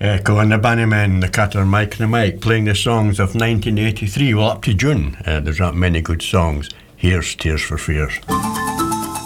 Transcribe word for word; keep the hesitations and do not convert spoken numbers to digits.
Echo and the Bannermen, the Cutter, Mike and the Mike, playing the songs of nineteen eighty-three, well, up to June. Uh, there's not many good songs. Here's Tears for Fears.